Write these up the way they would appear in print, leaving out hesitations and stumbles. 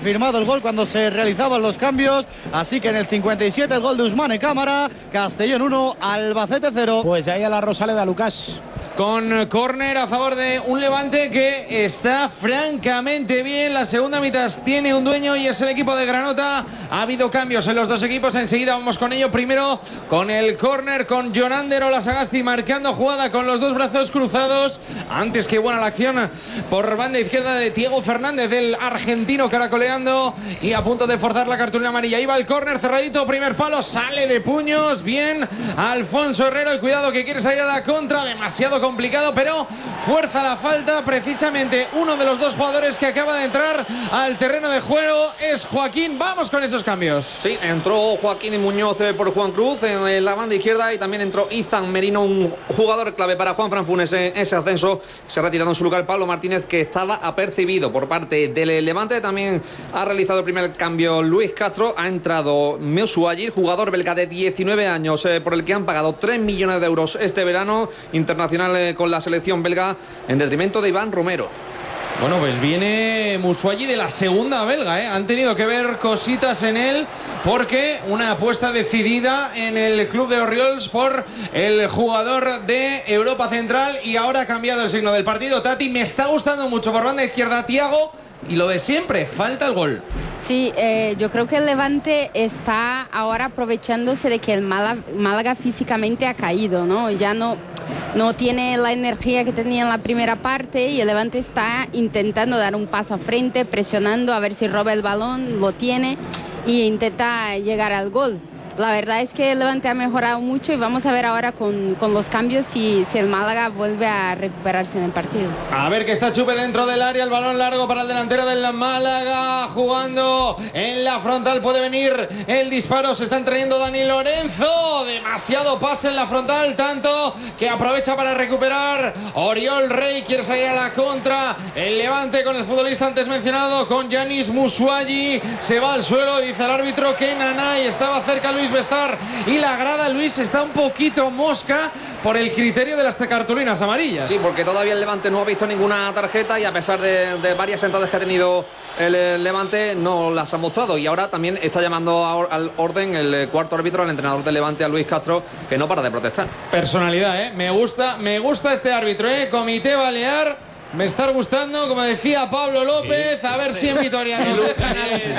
confirmado el gol cuando se realizaban los cambios. Así que en el 57 el gol de Ousmane Camara. Castellón 1, Albacete 0. Pues de ahí a la Rosaleda, Lucas. Con córner a favor de un Levante que está francamente bien. La segunda mitad tiene un dueño y es el equipo de Granota. Ha habido cambios en los dos equipos. Enseguida vamos con ello. Primero con el córner, con Jonander Olasagasti marcando jugada con los dos brazos cruzados. Antes que buena la acción por banda izquierda de Diego Fernández, el argentino, caracoleando y a punto de forzar la cartulina amarilla. Iba el córner cerradito, primer palo, sale de puños. Bien, Alfonso Herrero. Y cuidado que quiere salir a la contra. Demasiado complicado, pero fuerza la falta. Precisamente uno de los dos jugadores que acaba de entrar al terreno de juego es Joaquín. Vamos con esos cambios. Sí, entró Joaquín y Muñoz por Juan Cruz en la banda izquierda y también entró Izan Merino, un jugador clave para Juanfran Funes en ese ascenso. Se ha retirado en su lugar Pablo Martínez, que estaba apercibido por parte del Levante. También ha realizado el primer cambio Luis Castro. Ha entrado Moussouayi, jugador belga de 19 años, por el que han pagado 3 millones de euros este verano, internacional con la selección belga, en detrimento de Iván Romero. Bueno, pues viene Moussouayi de la segunda belga, ¿eh? Han tenido que ver cositas en él porque una apuesta decidida en el club de Oriols por el jugador de Europa Central y ahora ha cambiado el signo del partido. Tati, me está gustando mucho por banda izquierda Thiago y lo de siempre, falta el gol. Sí, yo creo que el Levante está ahora aprovechándose de que el Málaga físicamente ha caído, ¿no? Ya no tiene la energía que tenía en la primera parte y el Levante está intentando dar un paso a frente, presionando a ver si roba el balón, lo tiene e intenta llegar al gol. La verdad es que el Levante ha mejorado mucho y vamos a ver ahora con los cambios si el Málaga vuelve a recuperarse en el partido. A ver que está Chupe dentro del área, el balón largo para el delantero del Málaga, jugando en la frontal, puede venir el disparo, se está trayendo Dani Lorenzo, demasiado pase en la frontal, tanto que aprovecha para recuperar Oriol Rey, quiere salir a la contra, el Levante con el futbolista antes mencionado, con Yanis Moussouayi, se va al suelo, dice el árbitro que Nanay estaba cerca Luis Bestar y la grada Luis está un poquito mosca por el criterio de las cartulinas amarillas. Sí, porque todavía el Levante no ha visto ninguna tarjeta y a pesar de varias entradas que ha tenido el Levante no las ha mostrado y ahora también está llamando al orden el cuarto árbitro, al entrenador del Levante, a Luis Castro, que no para de protestar. Personalidad, me gusta este árbitro, Comité Balear. Me está gustando, como decía Pablo López, a ver si en Vitoria nos dejan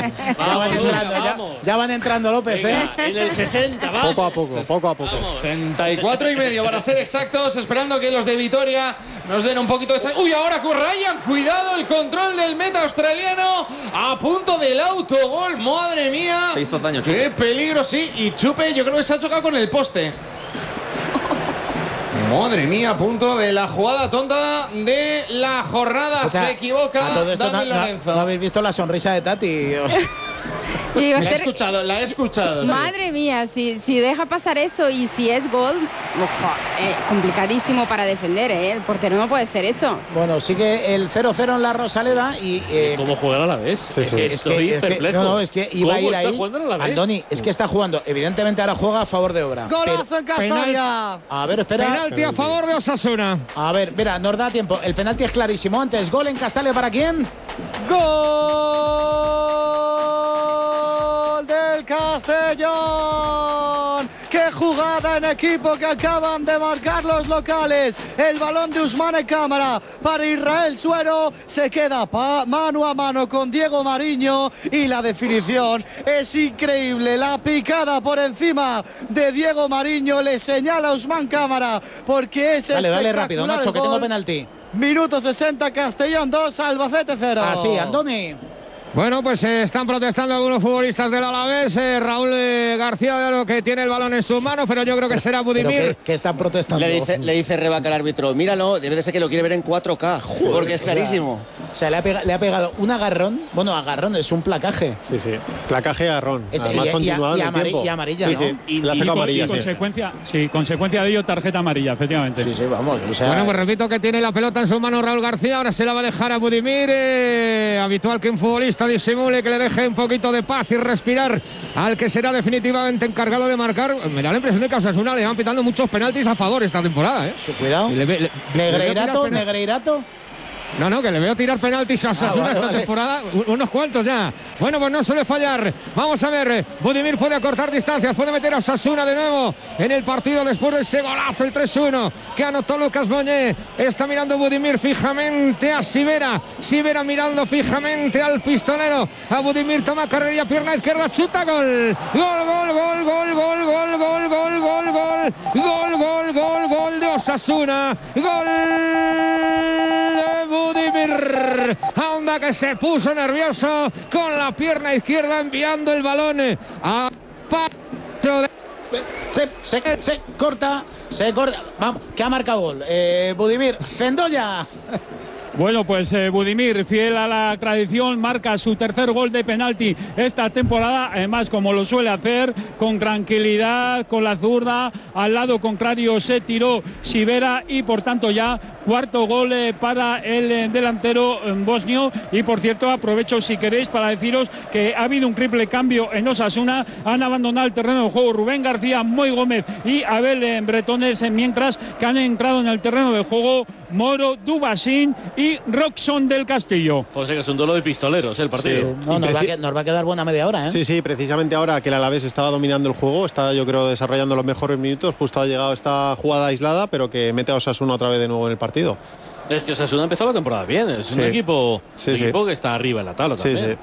Ya van entrando López, Venga, en el 60, va. Poco a poco. 64,5 para ser exactos, esperando que los de Vitoria nos den un poquito de... ¡Uy, ahora Ryan! ¡Cuidado! El control del meta australiano a punto del autogol. ¡Madre mía! Se hizo daño, Chupe. ¡Qué peligro, sí! Y Chupe yo creo que se ha chocado con el poste. Madre mía, a punto de la jugada tonta de la jornada. O sea, se equivoca Dani Lorenzo. No habéis visto la sonrisa de Tati. La he escuchado. Madre mía, si deja pasar eso y si es gol, complicadísimo para defender, El portero no puede ser eso. Bueno, sigue el 0-0 en la Rosaleda y... ¿Cómo juega a la vez? Estoy perplejo. Es que iba a ir ahí. Andoni, es que está jugando. Evidentemente ahora juega a favor de Obra. ¡Golazo en Castalia! A ver, espera. Penalti a favor de Osasuna. A ver, mira, nos da tiempo. El penalti es clarísimo. Antes, gol en Castalia, ¿para quién? ¡Gol del Castellón! ¡Qué jugada en equipo que acaban de marcar los locales! El balón de Ousmane Camara para Israel Suero. Se queda mano a mano con Diego Mariño y la definición es increíble. La picada por encima de Diego Mariño le señala a Ousmane Camara porque es espectacular. Dale rápido, Nacho, que tengo penalti. Minuto 60, Castellón 2, Albacete 0. Así, Andoni. Bueno, pues están protestando algunos futbolistas del Alavés. Raúl García, que tiene el balón en sus manos, pero yo creo que será Budimir. ¿Qué están protestando? Le dice Rebaca al árbitro, míralo, debe de ser que lo quiere ver en 4K, porque es clarísimo. O sea, le ha pegado un agarrón. Bueno, agarrón, es un placaje. Sí, placaje y agarrón. Además continuado en el tiempo. Y amarilla, ¿no? Y la saca amarilla, consecuencia de ello, tarjeta amarilla, efectivamente. Sí, vamos. O sea, bueno, pues repito que tiene la pelota en sus manos Raúl García, ahora se la va a dejar a Budimir. Habitual que un futbolista disimule, que le deje un poquito de paz y respirar al que será definitivamente encargado de marcar. Me da la impresión de que a Osasuna le van pitando muchos penaltis a favor esta temporada, Cuidado. Negreirato. No, que le veo tirar penaltis a Osasuna esta temporada, unos cuantos ya. Bueno, pues no suele fallar. Vamos a ver, Budimir puede acortar distancias, puede meter a Osasuna de nuevo en el partido después de ese golazo, el 3-1 que anotó Lucas Boñé. Está mirando Budimir fijamente a Sivera. Sivera mirando fijamente al pistolero. A Budimir toma carrera, pierna izquierda, chuta, gol. Gol de Osasuna. Gol de Budimir. Onda que se puso nervioso con la pierna izquierda enviando el balón a Pacho de... Se corta. Vamos, que ha marcado gol. Budimir, Zendoya. Bueno, pues Budimir, fiel a la tradición, marca su tercer gol de penalti esta temporada. Además, como lo suele hacer, con tranquilidad, con la zurda. Al lado contrario se tiró Sivera y, por tanto, ya cuarto gol para el delantero bosnio. Y, por cierto, aprovecho, si queréis, para deciros que ha habido un triple cambio en Osasuna. Han abandonado el terreno de juego Rubén García, Moy Gómez y Abel Bretones, mientras que han entrado en el terreno de juego Moro, Dubasín y Roxon del Castillo. Pues que es un duelo de pistoleros el partido. Sí. No, nos va a quedar buena media hora, ¿eh? Sí, precisamente ahora que el Alavés estaba dominando el juego, está, yo creo, desarrollando los mejores minutos. Justo ha llegado esta jugada aislada, pero que mete a Osasuna otra vez de nuevo en el partido. Es que Osasuna empezó la temporada bien. Es un equipo que está arriba en la tabla también.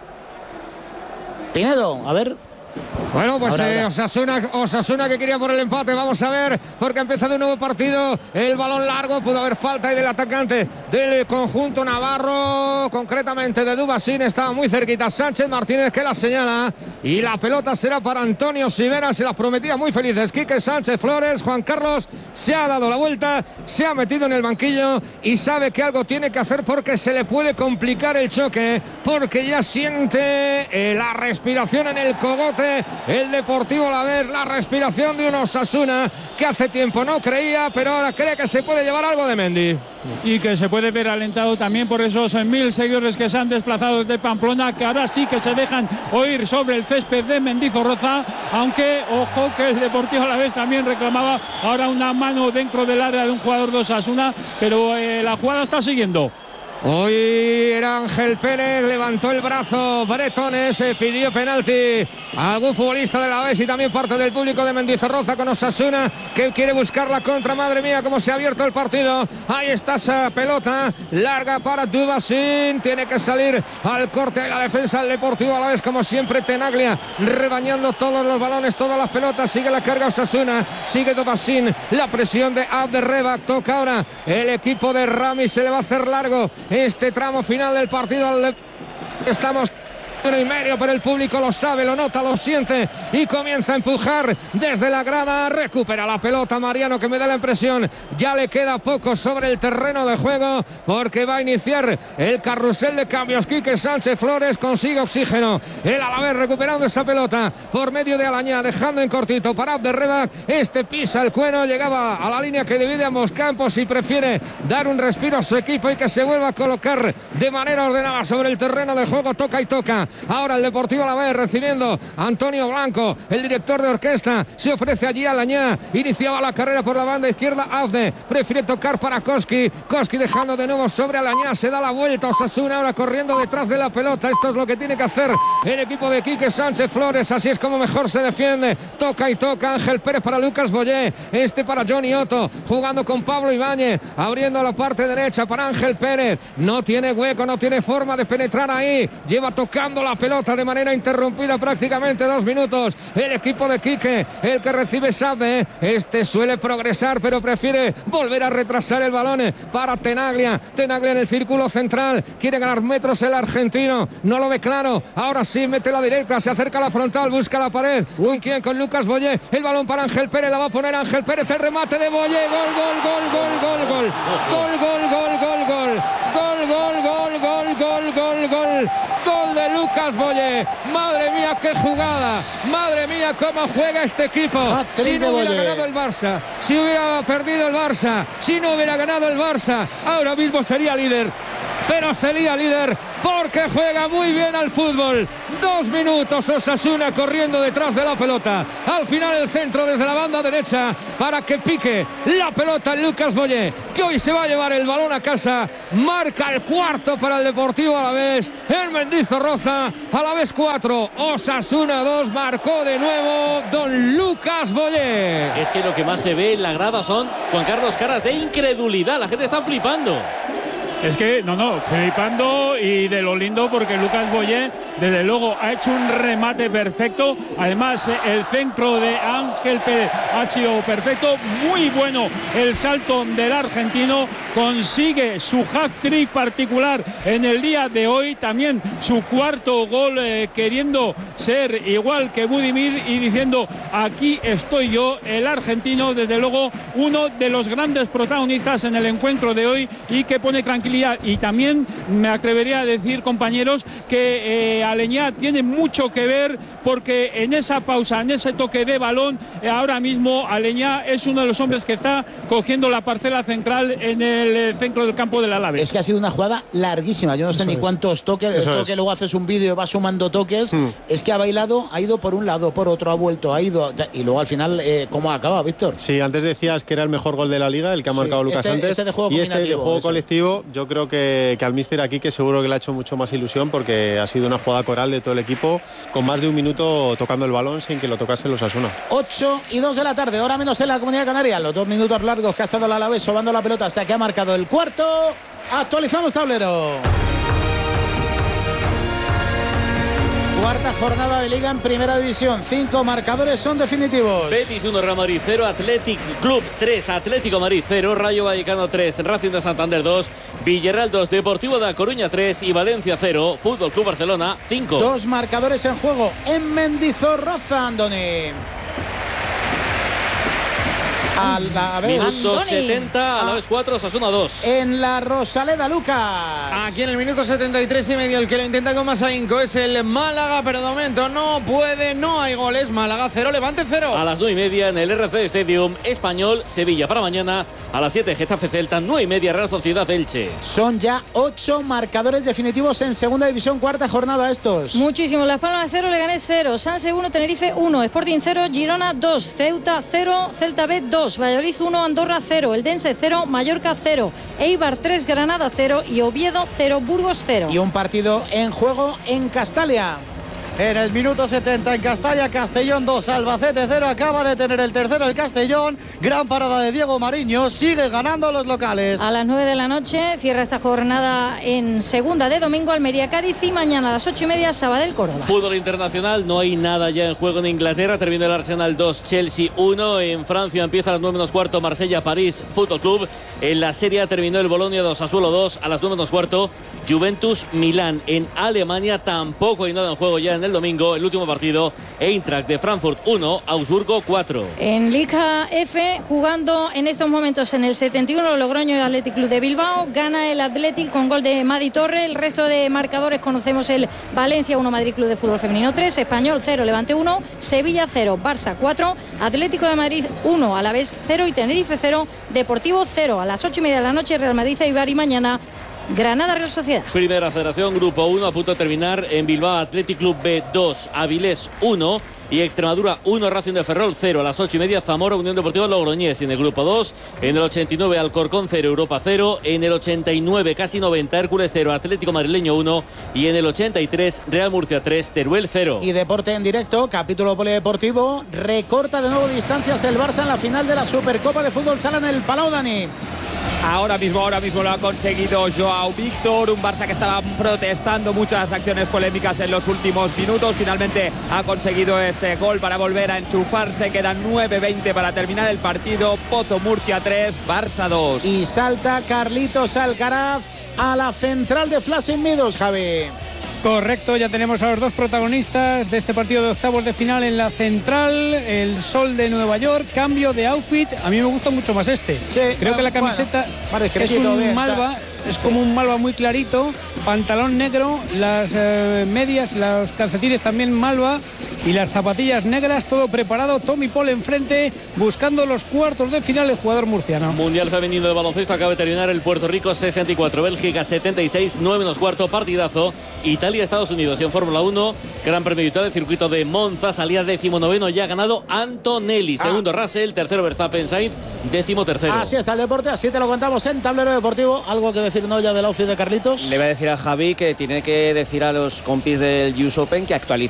Pinedo, a ver. Bueno, pues Osasuna que quería por el empate. Vamos a ver, porque ha empezado un nuevo partido. El balón largo, pudo haber falta ahí del atacante del conjunto navarro, concretamente de Dubasín. Estaba muy cerquita Sánchez Martínez, que la señala, y la pelota será para Antonio Sivera. Se las prometía muy felices Quique Sánchez Flores. Juan Carlos se ha dado la vuelta, se ha metido en el banquillo y sabe que algo tiene que hacer, porque se le puede complicar el choque, porque ya siente la respiración en el cogote el Deportivo Alavés, la respiración de un Osasuna que hace tiempo no creía, pero ahora cree que se puede llevar algo de Mendy. Y que se puede ver alentado también por esos 1000 seguidores que se han desplazado desde Pamplona, que ahora sí que se dejan oír sobre el césped de Mendizorroza, aunque ojo que el Deportivo Alavés también reclamaba ahora una mano dentro del área de un jugador de Osasuna, pero la jugada está siguiendo. Hoy era Ángel Pérez, levantó el brazo Bretones, pidió penalti a algún futbolista de la Alavés y también parte del público de Mendizorroza con Osasuna, que quiere buscar la contra. Madre mía, cómo se ha abierto el partido. Ahí está esa pelota larga para Dubasín, tiene que salir al corte de la defensa del Deportivo Alavés, como siempre Tenaglia rebañando todos los balones, todas las pelotas. Sigue la carga Osasuna, sigue Dubasín, la presión de Abderreba. Toca ahora el equipo de Rami, se le va a hacer largo este tramo final del partido. Estamos 1,5, pero el público lo sabe, lo nota, lo siente y comienza a empujar desde la grada. Recupera la pelota Mariano, que me da la impresión ya le queda poco sobre el terreno de juego, porque va a iniciar el carrusel de cambios. Quique Sánchez Flores consigue oxígeno. El Alavés recuperando esa pelota por medio de Alañá, dejando en cortito para Abderreba. Este pisa el cuero, llegaba a la línea que divide ambos campos y prefiere dar un respiro a su equipo y que se vuelva a colocar de manera ordenada sobre el terreno de juego. Toca y toca. Ahora el Deportivo Alavés recibiendo a Antonio Blanco, el director de orquesta. Se ofrece allí a Alañá. Iniciaba la carrera por la banda izquierda. Afde prefiere tocar para Koski. Koski dejando de nuevo sobre Alañá. Se da la vuelta. Osasuna ahora corriendo detrás de la pelota. Esto es lo que tiene que hacer el equipo de Quique Sánchez Flores. Así es como mejor se defiende. Toca y toca Ángel Pérez para Lucas Boyé. Este para Johnny Otto. Jugando con Pablo Ibáñez. Abriendo la parte derecha para Ángel Pérez. No tiene hueco, no tiene forma de penetrar ahí. Lleva tocando la pelota de manera interrumpida prácticamente 2 minutos. El equipo de Quique, el que recibe Sade. Este suele progresar, pero prefiere volver a retrasar el balón para Tenaglia. Tenaglia en el círculo central. Quiere ganar metros el argentino. No lo ve claro. Ahora sí, mete la directa. Se acerca a la frontal. Busca la pared. ¿Con quién? Con Lucas Boyé. El balón para Ángel Pérez. La va a poner Ángel Pérez. El remate de Boyé. Gol, gol, gol, gol, gol, gol. Gol, gol, gol, gol, gol. Gol, gol, gol, gol, gol, gol, gol. Gol de Lucas Boyé. Madre mía, qué jugada. Madre mía, cómo juega este equipo. Si no hubiera ganado el Barça, si hubiera perdido el Barça, si no hubiera ganado el Barça, ahora mismo sería líder. pero se lía líder porque juega muy bien al fútbol. 2 minutos Osasuna corriendo detrás de la pelota. Al final el centro desde la banda derecha para que pique la pelota Lucas Boyé, que hoy se va a llevar el balón a casa. Marca el cuarto para el Deportivo Alavés en Mendizorroza. Alavés 4, Osasuna 2. Marcó de nuevo don Lucas Boyé. Es que lo que más se ve en la grada son, Juan Carlos, caras de incredulidad. La gente está flipando. Es que, flipando y de lo lindo, porque Lucas Boyé, desde luego, ha hecho un remate perfecto. Además, el centro de Ángel Pérez ha sido perfecto. Muy bueno el salto del argentino. Consigue su hat-trick particular en el día de hoy. También su cuarto gol, queriendo ser igual que Budimir y diciendo, aquí estoy yo. El argentino, desde luego, uno de los grandes protagonistas en el encuentro de hoy y que pone tranquilidad. Y también me atrevería a decir, compañeros, que Aleñá tiene mucho que ver, porque en esa pausa, en ese toque de balón, ahora mismo Aleñá es uno de los hombres que está cogiendo la parcela central en el centro del campo del Alavés. Es que ha sido una jugada larguísima. Yo no sé ni cuántos toques. Esto que luego haces un vídeo y vas sumando toques. Es que ha bailado, ha ido por un lado, por otro, ha vuelto, ha ido. Y luego al final, ¿cómo acaba, Víctor? Sí, antes decías que era el mejor gol de la Liga, el que ha marcado Lucas antes. Este de juego y este de juego colectivo, yo creo que al míster aquí, que seguro que le ha hecho mucho más ilusión, porque ha sido una jugada coral de todo el equipo, con más de 1 minuto tocando el balón sin que lo tocase los Osasuna. 8:02 de la tarde, hora menos en la Comunidad Canaria. Los 2 minutos largos que ha estado el Alavés sobando la pelota hasta que ha marcado el cuarto. Actualizamos tablero. Cuarta jornada de Liga en Primera División. 5 marcadores son definitivos. Betis 1, Real Madrid 0, Athletic Club 3, Atlético Madrid 0, Rayo Vallecano 3, Racing de Santander 2, Villarreal 2, Deportivo de A Coruña 3 y Valencia 0, Fútbol Club Barcelona 5. 2 marcadores en juego en Mendizorroza, Andoni. Minuto 70, Alavés 4, Osasuna 2. En la Rosaleda, Lucas. Aquí en el minuto 73 y medio, el que lo intenta con más ahínco es el Málaga, pero de momento no puede, no hay goles. Málaga 0, Levante 0. A las 9:30 en el RC Stadium, Español, Sevilla para mañana. A las 7, Getafe Celta, 9:30, Real Sociedad Elche. Son ya 8 marcadores definitivos en Segunda División, cuarta jornada estos. Muchísimo. Las Palmas 0, Leganés 0, Sanse 1, Tenerife 1, Sporting 0, Girona 2, Ceuta 0, Celta B 2. Valladolid 1, Andorra 0, Eldense 0, Mallorca 0, Eibar 3, Granada 0 y Oviedo 0, Burgos 0. Y un partido en juego en Castalia. En el minuto 70 en Castalia, Castellón 2, Albacete 0, acaba de tener el tercero el Castellón. Gran parada de Diego Mariño, sigue ganando los locales. A las 9 de la noche cierra esta jornada en segunda de domingo, Almería Cádiz, y mañana a las 8:30 Sabadell Córdoba. Fútbol internacional, no hay nada ya en juego en Inglaterra. Termina el Arsenal 2, Chelsea 1. En Francia empieza a las 9:15 Marsella París Fútbol Club. En la Serie A terminó el Bolonia 2, Sassuolo 2. A las 9:15 Juventus Milán. En Alemania tampoco hay nada en juego ya en el domingo. El último partido, Eintracht de Frankfurt 1, Augsburgo 4. En Liga F, jugando en estos momentos en el 71, Logroño y Athletic Club de Bilbao. Gana el Athletic con gol de Madi Torre. El resto de marcadores conocemos: el Valencia 1, Madrid Club de Fútbol Femenino 3, Español 0, Levante 1, Sevilla 0, Barça 4, Atlético de Madrid 1, Alavés 0 y Tenerife 0, Deportivo 0. A las 8:30 de la noche, Real Madrid Eibar, y mañana Granada Real Sociedad. Primera Federación, Grupo 1, a punto de terminar. En Bilbao, Athletic Club B 2, Avilés 1 y Extremadura 1, Racing de Ferrol 0. A las 8:30 Zamora, Unión Deportiva Logroñés. En el Grupo 2, en el 89 Alcorcón 0, Europa 0. En el 89, casi 90, Hércules 0, Atlético Madrileño 1. Y en el 83, Real Murcia 3, Teruel 0. Y deporte en directo, capítulo polideportivo. Recorta de nuevo distancias el Barça en la final de la Supercopa de Fútbol Sala en el Palau, Dani. Ahora mismo lo ha conseguido Joao Víctor, un Barça que estaba protestando muchas acciones polémicas en los últimos minutos. Finalmente ha conseguido ese gol para volver a enchufarse. Quedan 9:20 para terminar el partido. Pozo Murcia 3, Barça 2. Y salta Carlitos Alcaraz a la central de Flushing Meadows, Javi. Correcto, ya tenemos a los dos protagonistas de este partido de octavos de final en la central. El Sol de Nueva York, cambio de outfit. A mí me gusta mucho más este. Sí, creo que la camiseta es un malva, es como un malva muy clarito, pantalón negro, las medias, los calcetines también malva, y las zapatillas negras, todo preparado. Tommy Paul enfrente, buscando los cuartos de final el jugador murciano. Mundial femenino de baloncesto, acaba de terminar el Puerto Rico 64, Bélgica 76, 9:15, partidazo. Italia, Estados Unidos. Y en Fórmula 1, Gran Premio de Italia, circuito de Monza, salía 19º, ya ha ganado Antonelli. Segundo Russell, tercero Verstappen, Sainz, 13º. Así está el deporte, así te lo contamos en Tablero Deportivo. ¿Algo que decir no ya del outfit de Carlitos? Le voy a decir a Javi que tiene que decir a los compis del US Open que actualicen